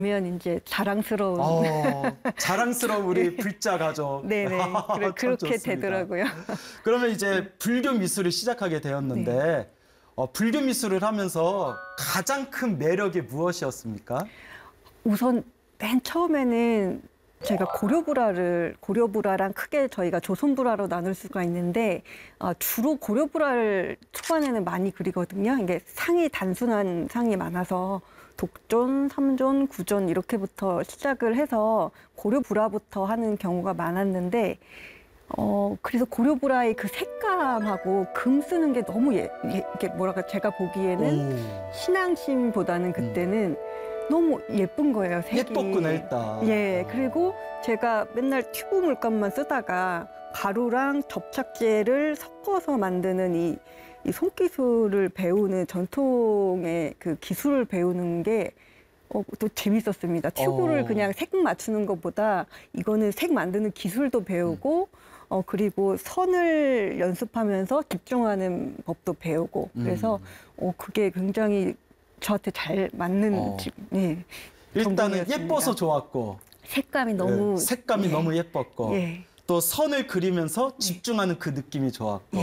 면 이제 자랑스러운 자랑스러운 우리 불자 가족. 네네 그렇게 좋습니다. 되더라고요. 그러면 이제 불교 미술을 시작하게 되었는데 네. 불교 미술을 하면서 가장 큰 매력이 무엇이었습니까? 우선 맨 처음에는 제가 고려불화랑 크게 저희가 조선불화로 나눌 수가 있는데 주로 고려불화를 초반에는 많이 그리거든요. 이게 상이 단순한 상이 많아서 독존, 삼존, 구존 이렇게부터 시작을 해서 고려불화부터 하는 경우가 많았는데 그래서 고려불화의 그 색감하고 금 쓰는 게 너무 이게 뭐랄까 제가 보기에는 신앙심보다는 그때는 너무 예쁜 거예요, 색이. 예뻤구나, 일단. 예, 그리고 제가 맨날 튜브 물감만 쓰다가 가루랑 접착제를 섞어서 만드는 이 손기술을 배우는 전통의 그 기술을 배우는 게 또 재밌었습니다. 튜브를 그냥 색 맞추는 것보다 이거는 색 만드는 기술도 배우고 그리고 선을 연습하면서 집중하는 법도 배우고 그래서 그게 굉장히 저한테 잘 맞는 네, 일단은 전공이었습니다. 예뻐서 좋았고 색감이 너무 색감이 너무 예뻤고 또 선을 그리면서 집중하는 그 느낌이 좋았고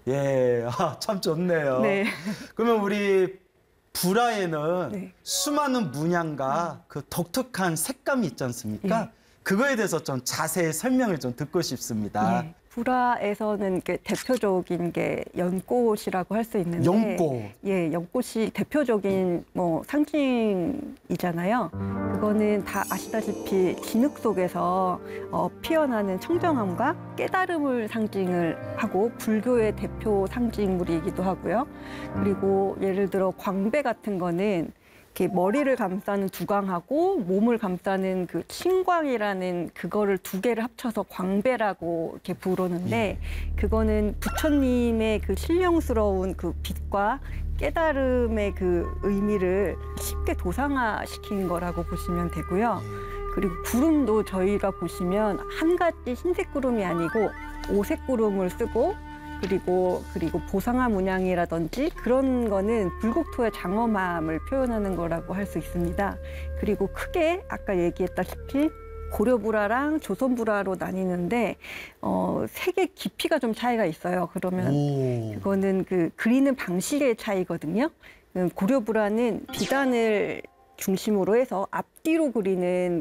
참 좋네요. 네. 그러면 우리 불화에는 수많은 문양과 그 독특한 색감이 있지 않습니까? 그거에 대해서 좀 자세히 설명을 좀 듣고 싶습니다. 불화에서는 대표적인 게 연꽃이라고 할 수 있는데 연꽃. 예, 연꽃이 대표적인 상징이잖아요. 그거는 다 아시다시피 진흙 속에서 피어나는 청정함과 깨달음을 상징을 하고 불교의 대표 상징물이기도 하고요. 그리고 예를 들어 광배 같은 거는 이렇게 머리를 감싸는 두광하고 몸을 감싸는 그青광이라는 그거를 두 개를 합쳐서 광배라고 이렇게 부르는데 그거는 부처님의 그 신령스러운 그 빛과 깨달음의 그 의미를 쉽게 도상화시킨 거라고 보시면 되고요. 그리고 구름도 저희가 보시면 한 가지 흰색 구름이 아니고 오색 구름을 쓰고 그리고 보상화 문양이라든지 그런 거는 불국토의 장엄함을 표현하는 거라고 할 수 있습니다. 그리고 크게 아까 얘기했다시피 고려불화랑 조선불화로 나뉘는데 색의 깊이가 좀 차이가 있어요. 그러면 그거는 그 그리는 방식의 차이거든요. 고려불화는 비단을 중심으로 해서 앞뒤로 그리는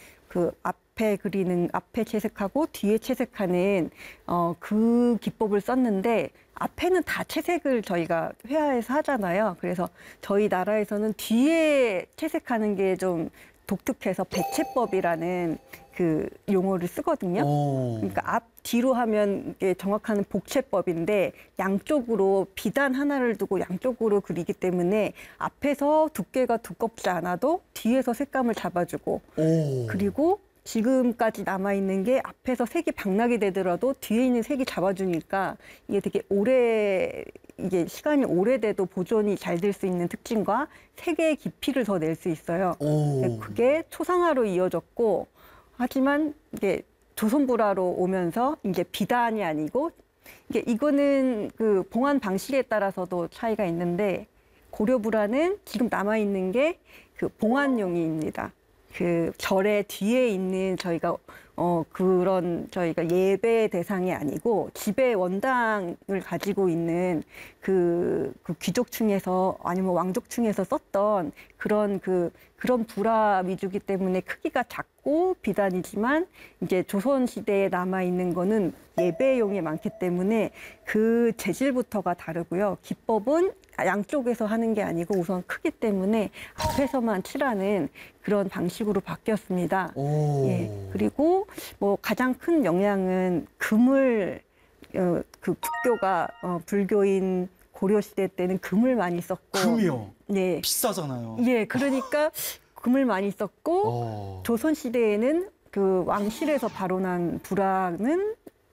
앞에 채색하고 뒤에 채색하는 그 기법을 썼는데 앞에는 다 채색을 저희가 회화해서 하잖아요. 그래서 저희 나라에서는 뒤에 채색하는 게 좀 독특해서 배채법이라는 그 용어를 쓰거든요. 그러니까 앞 뒤로 하면 이게 정확한 복채법인데 양쪽으로 비단 하나를 두고 양쪽으로 그리기 때문에 앞에서 두께가 두껍지 않아도 뒤에서 색감을 잡아주고 그리고 지금까지 남아있는 게 앞에서 색이 박락이 되더라도 뒤에 있는 색이 잡아주니까 이게 되게 이게 시간이 오래돼도 보존이 잘 될 수 있는 특징과 색의 깊이를 더 낼 수 있어요. 그게 초상화로 이어졌고 하지만 이게 조선불화로 오면서 이제 비단이 아니고 이거는 그 봉안 방식에 따라서도 차이가 있는데 고려불화는 지금 남아있는 게 그 봉안용이입니다. 그 절의 뒤에 있는 저희가 저희가 예배 대상이 아니고 지배 원당을 가지고 있는 그 귀족층에서 아니면 왕족층에서 썼던 그런 불화 위주기 때문에 크기가 작고 비단이지만 이제 조선 시대에 남아 있는 거는 예배용이 많기 때문에 그 재질부터가 다르고요. 기법은 양쪽에서 하는 게 아니고 우선 크기 때문에 앞에서만 칠하는 그런 방식으로 바뀌었습니다. 그리고 가장 큰 영향은 금을 그 국교가 불교인 고려 시대 때는 금을 많이 썼고 금이요? 네. 비싸잖아요. 예, 그러니까 금을 많이 썼고 조선 시대에는 그 왕실에서 발원한 불화는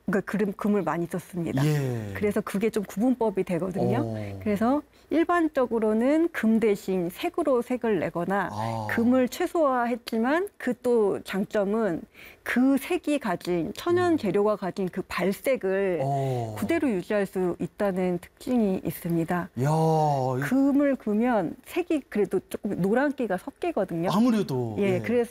그러니까 금을 많이 썼습니다. 예. 그래서 그게 좀 구분법이 되거든요. 오. 그래서 일반적으로는 금 대신 색으로 색을 내거나 아. 금을 최소화했지만 그 또 장점은 그 색이 가진 천연 재료가 가진 그 발색을 오. 그대로 유지할 수 있다는 특징이 있습니다. 야, 금을 그으면 색이 그래도 조금 노란기가 섞이거든요. 아무래도 예, 그래서